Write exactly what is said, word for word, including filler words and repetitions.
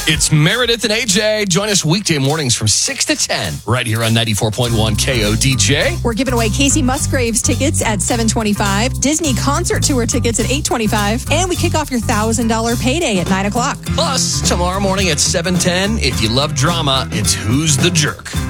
It's Meredith and A J. Join us weekday mornings from six to ten right here on ninety-four point one K O D J. We're giving away Casey Musgraves tickets at seven twenty-five, Disney concert tour tickets at eight twenty-five, and we kick off your one thousand dollars payday at nine o'clock. Plus, tomorrow morning at seven ten, if you love drama, it's Who's the Jerk?